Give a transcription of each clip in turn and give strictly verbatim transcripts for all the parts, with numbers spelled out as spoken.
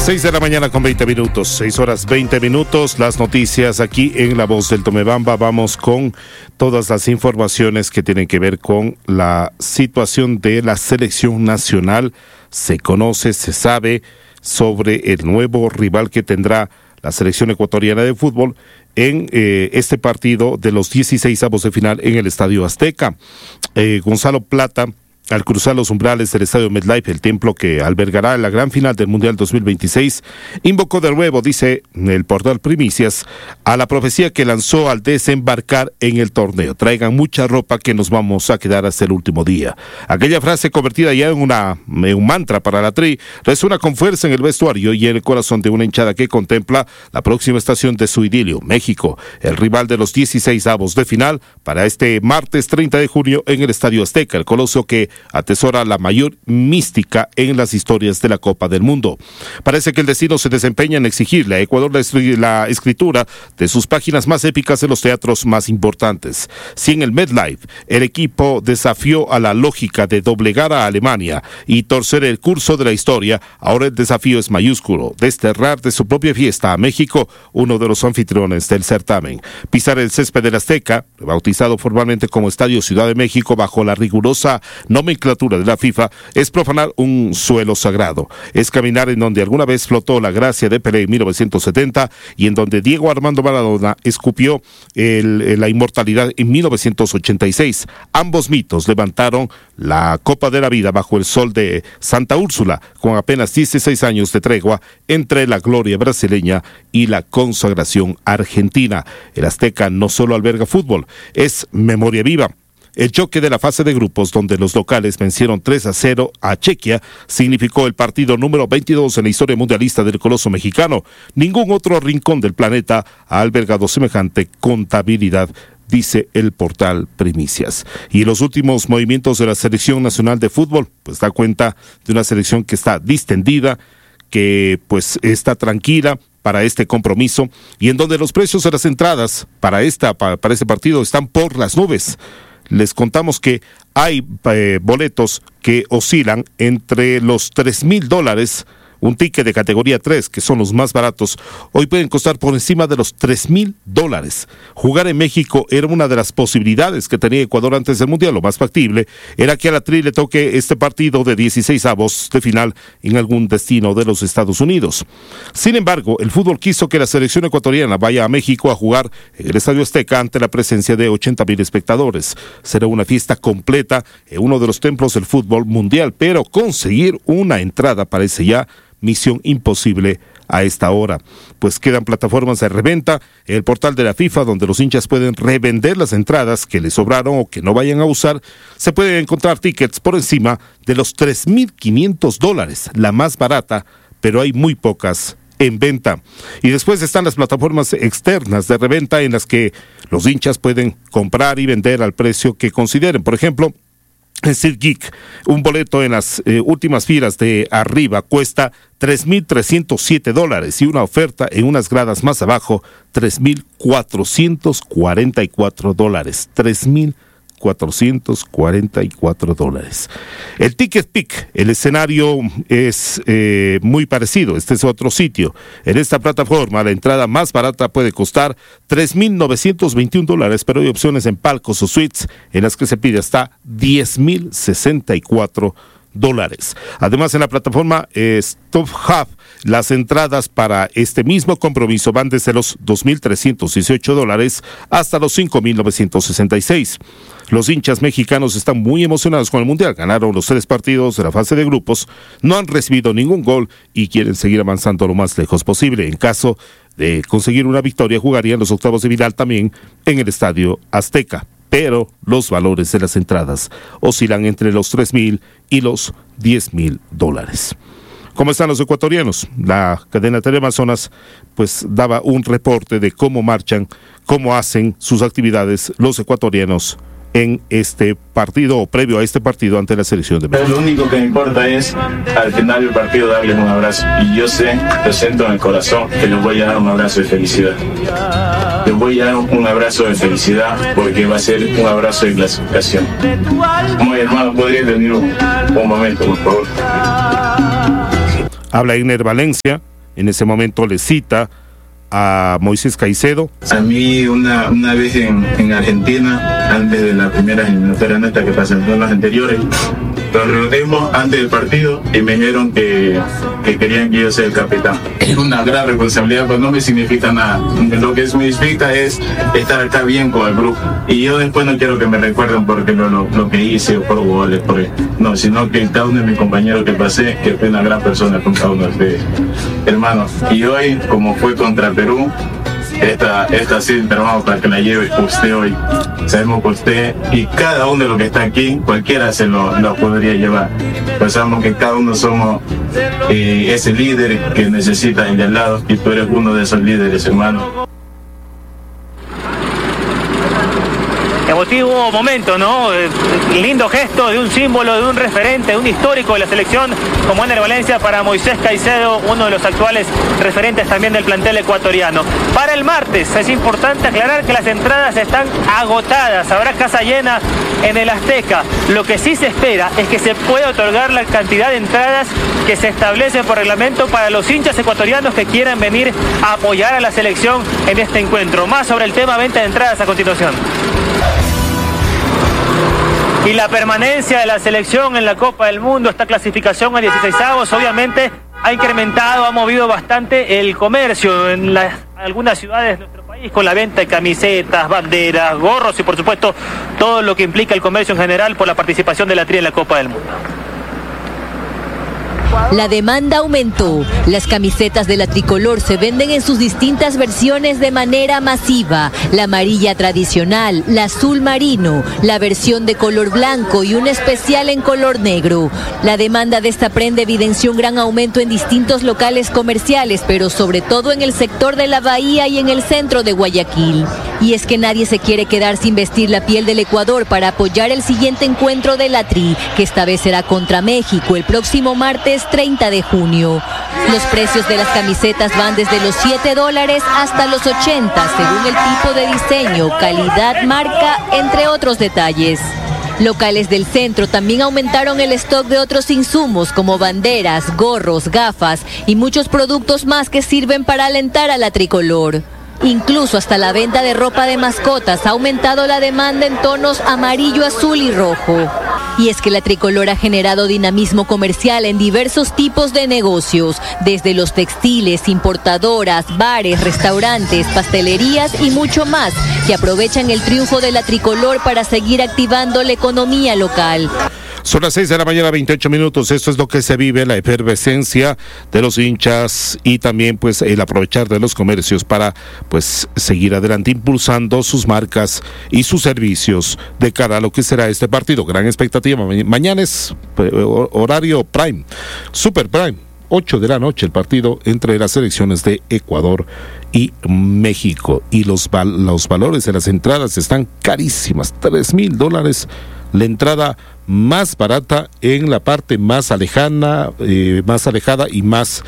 seis de la mañana con veinte minutos, seis horas veinte minutos, las noticias aquí en La Voz del Tomebamba. Vamos con todas las informaciones que tienen que ver con la situación de la selección nacional. Se conoce, se sabe sobre el nuevo rival que tendrá la selección ecuatoriana de fútbol en eh, este partido de los dieciseisavos de final en el Estadio Azteca. Eh, Gonzalo Plata, al cruzar los umbrales del Estadio MetLife, el templo que albergará la gran final del Mundial dos mil veintiséis, invocó de nuevo, dice el portal Primicias, a la profecía que lanzó al desembarcar en el torneo: traigan mucha ropa que nos vamos a quedar hasta el último día. Aquella frase, convertida ya en, una, en un mantra para la Tri, resuena con fuerza en el vestuario y en el corazón de una hinchada que contempla la próxima estación de su idilio, México, el rival de los dieciseisavos de final para este martes treinta de junio en el Estadio Azteca, el coloso que atesora la mayor mística en las historias de la Copa del Mundo. Parece que el destino se desempeña en exigirle a Ecuador la, la escritura de sus páginas más épicas en los teatros más importantes. Si en el MetLife el equipo desafió a la lógica de doblegar a Alemania y torcer el curso de la historia, ahora el desafío es mayúsculo: desterrar de su propia fiesta a México, uno de los anfitriones del certamen. Pisar el césped del Azteca, bautizado formalmente como Estadio Ciudad de México bajo la rigurosa nomenclatura de la FIFA, es profanar un suelo sagrado. Es caminar en donde alguna vez flotó la gracia de Pelé en mil novecientos setenta y en donde Diego Armando Maradona escupió el, la inmortalidad en mil novecientos ochenta y seis. Ambos mitos levantaron la Copa de la Vida bajo el sol de Santa Úrsula, con apenas dieciséis años de tregua entre la gloria brasileña y la consagración argentina. El Azteca no solo alberga fútbol, es memoria viva. El choque de la fase de grupos, donde los locales vencieron tres a cero a Chequia, significó el partido número veintidós en la historia mundialista del coloso mexicano. Ningún otro rincón del planeta ha albergado semejante contabilidad, dice el portal Primicias. Y los últimos movimientos de la Selección Nacional de Fútbol, pues da cuenta de una selección que está distendida, que pues está tranquila para este compromiso, y en donde los precios de las entradas para, esta, para, para este partido están por las nubes. Les contamos que hay eh, boletos que oscilan entre los tres mil dólares. Un ticket de categoría tres, que son los más baratos, hoy pueden costar por encima de los tres mil dólares. Jugar en México era una de las posibilidades que tenía Ecuador antes del Mundial. Lo más factible era que a la Tri le toque este partido de dieciseisavos de final en algún destino de los Estados Unidos. Sin embargo, el fútbol quiso que la selección ecuatoriana vaya a México a jugar en el Estadio Azteca ante la presencia de ochenta mil espectadores. Será una fiesta completa en uno de los templos del fútbol mundial, pero conseguir una entrada parece ya misión imposible a esta hora, pues quedan plataformas de reventa, el portal de la FIFA, donde los hinchas pueden revender las entradas que les sobraron o que no vayan a usar. Se pueden encontrar tickets por encima de los tres mil quinientos dólares, la más barata, pero hay muy pocas en venta. Y después están las plataformas externas de reventa, en las que los hinchas pueden comprar y vender al precio que consideren. Por ejemplo, en SeatGeek, un boleto en las eh, últimas filas de arriba cuesta tres mil trescientos siete dólares y una oferta en unas gradas más abajo, tres mil cuatrocientos cuarenta y cuatro dólares. tres mil cuatrocientos cuarenta y cuatro dólares. El Ticket Pick, el escenario es eh, muy parecido. Este es otro sitio. En esta plataforma, la entrada más barata puede costar tres mil novecientos veintiún dólares, pero hay opciones en palcos o suites en las que se pide hasta diez mil sesenta y cuatro dólares. Además, en la plataforma eh, StubHub, las entradas para este mismo compromiso van desde los dos mil trescientos dieciocho dólares hasta los cinco mil novecientos sesenta y seis. Los hinchas mexicanos están muy emocionados con el Mundial. Ganaron los tres partidos de la fase de grupos, no han recibido ningún gol y quieren seguir avanzando lo más lejos posible. En caso de conseguir una victoria, jugarían los octavos de final también en el Estadio Azteca. Pero los valores de las entradas oscilan entre los tres mil y los diez mil dólares. ¿Cómo están los ecuatorianos? La cadena Teleamazonas pues daba un reporte de cómo marchan, cómo hacen sus actividades los ecuatorianos en este partido o previo a este partido ante la selección de México. Lo único que me importa es al final del partido darles un abrazo, y yo sé, lo siento en el corazón, que les voy a dar un abrazo de felicidad. Les voy a dar un abrazo de felicidad porque va a ser un abrazo de clasificación. Muy hermano, ¿podría venir un, un momento, por favor? Habla Iner Valencia, en ese momento le cita a Moisés Caicedo. A mí una, una vez en, en Argentina, antes de la primera eliminatoria neta que pasaron en las anteriores, nos reunimos antes del partido y me dijeron que, que querían que yo sea el capitán. Es una gran responsabilidad, pero no me significa nada. Lo que me significa es estar acá bien con el grupo. Y yo después no quiero que me recuerden porque lo, lo, lo que hice o por goles, por, no, sino que cada uno de mis compañeros que pasé, que fue una gran persona con cada uno de ustedes, hermanos. Y hoy, como fue contra Perú, esta, esta sí, hermano, para que la lleve usted hoy. Sabemos que usted y cada uno de los que está aquí, cualquiera se lo, lo podría llevar. Pues sabemos que cada uno somos eh, ese líder que necesita el de al lado, y tú eres uno de esos líderes, hermano. Emotivo momento, ¿no? Eh, lindo gesto de un símbolo, de un referente, de un histórico de la selección como Ener Valencia para Moisés Caicedo, uno de los actuales referentes también del plantel ecuatoriano. Para el martes es importante aclarar que las entradas están agotadas, habrá casa llena en el Azteca. Lo que sí se espera es que se pueda otorgar la cantidad de entradas que se establece por reglamento para los hinchas ecuatorianos que quieran venir a apoyar a la selección en este encuentro. Más sobre el tema venta de entradas a continuación. Y la permanencia de la selección en la Copa del Mundo, esta clasificación a dieciseisavos, obviamente ha incrementado, ha movido bastante el comercio en las, algunas ciudades de nuestro país, con la venta de camisetas, banderas, gorros y por supuesto todo lo que implica el comercio en general por la participación de la Tri en la Copa del Mundo. La demanda aumentó. Las camisetas de la tricolor se venden en sus distintas versiones de manera masiva. La amarilla tradicional, la azul marino, la versión de color blanco y una especial en color negro. La demanda de esta prenda evidenció un gran aumento en distintos locales comerciales, pero sobre todo en el sector de la Bahía y en el centro de Guayaquil. Y es que nadie se quiere quedar sin vestir la piel del Ecuador para apoyar el siguiente encuentro de la Tri, que esta vez será contra México el próximo martes treinta de junio. Los precios de las camisetas van desde los siete dólares hasta los ochenta, según el tipo de diseño, calidad, marca, entre otros detalles. Locales del centro también aumentaron el stock de otros insumos como banderas, gorros, gafas y muchos productos más que sirven para alentar a la tricolor. Incluso hasta la venta de ropa de mascotas ha aumentado la demanda en tonos amarillo, azul y rojo. Y es que la tricolor ha generado dinamismo comercial en diversos tipos de negocios, desde los textiles, importadoras, bares, restaurantes, pastelerías y mucho más, que aprovechan el triunfo de la tricolor para seguir activando la economía local. Son las seis de la mañana, veintiocho minutos. Esto es lo que se vive, la efervescencia de los hinchas y también pues el aprovechar de los comercios para pues seguir adelante impulsando sus marcas y sus servicios de cara a lo que será este partido. Gran expectativa. Mañana es horario prime, super prime. ocho de la noche el partido entre las selecciones de Ecuador y México. Y los, val- los valores de las entradas están carísimas, tres mil dólares. La entrada más barata en la parte más alejana, eh, más alejada y más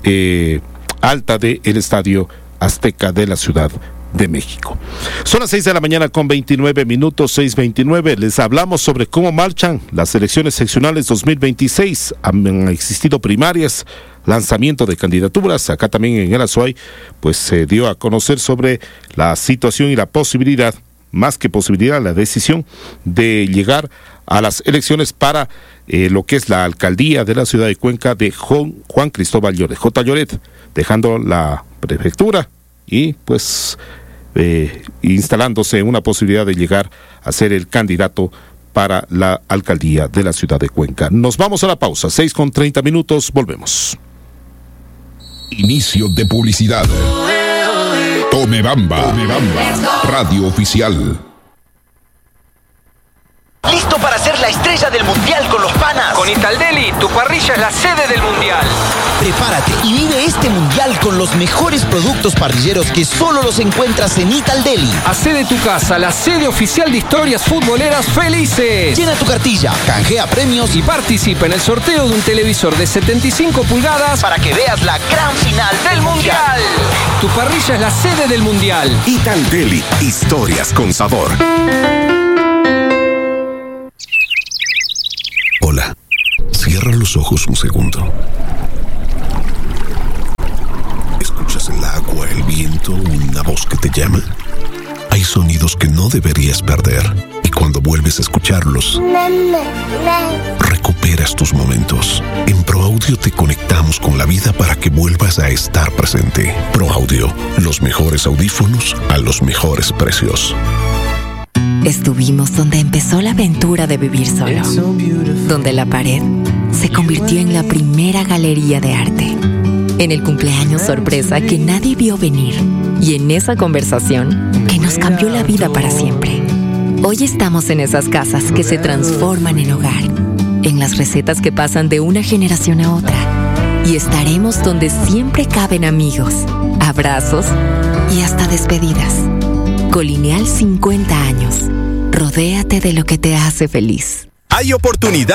eh, alta del Estadio Azteca de la Ciudad de México. Son las seis de la mañana con veintinueve minutos, seis veintinueve. Les hablamos sobre cómo marchan las elecciones seccionales dos mil veintiséis. Han existido primarias, lanzamiento de candidaturas. Acá también en el Azuay, pues se dio a conocer sobre la situación y la posibilidad, más que posibilidad, la decisión de llegar a las elecciones para eh, lo que es la alcaldía de la ciudad de Cuenca de Juan, Juan Cristóbal Lloret, J. Lloret, dejando la prefectura y pues eh, instalándose una posibilidad de llegar a ser el candidato para la alcaldía de la ciudad de Cuenca. Nos vamos a la pausa, seis con treinta minutos, volvemos. Inicio de publicidad. Tome Bamba, Tome Bamba, radio oficial. ¿Listo para ser la estrella del mundial con los panas? Con Italdeli, tu parrilla es la sede del mundial. Prepárate y vive este mundial con los mejores productos parrilleros que solo los encuentras en Italdeli. Hacé de tu casa la sede oficial de historias futboleras felices. Llena tu cartilla, canjea premios y participa en el sorteo de un televisor de setenta y cinco pulgadas para que veas la gran final del mundial. Tu parrilla es la sede del mundial. Italdeli, historias con sabor. Hola, cierra los ojos un segundo. voz que te llama? Hay sonidos que no deberías perder y cuando vuelves a escucharlos, recuperas tus momentos. En ProAudio te conectamos con la vida para que vuelvas a estar presente. ProAudio, los mejores audífonos a los mejores precios. Estuvimos donde empezó la aventura de vivir solo, donde la pared se convirtió en la primera galería de arte, en el cumpleaños sorpresa que nadie vio venir y en esa conversación que nos cambió la vida para siempre. Hoy estamos en esas casas que se transforman en hogar, en las recetas que pasan de una generación a otra, y estaremos donde siempre caben amigos, abrazos y hasta despedidas. Colineal cincuenta años. Rodéate de lo que te hace feliz. Hay oportunidad.